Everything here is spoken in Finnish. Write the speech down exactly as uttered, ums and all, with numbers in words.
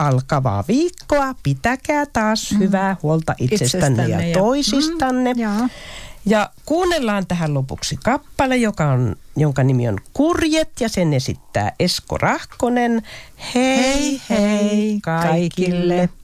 alkavaa viikkoa. Pitäkää taas mm. hyvää huolta itsestänne, itsestänne ja, ja toisistanne. Mm, ja. ja kuunnellaan tähän lopuksi kappale, joka on, jonka nimi on Kurjet, ja sen esittää Esko Rahkonen. Hei hei kaikille!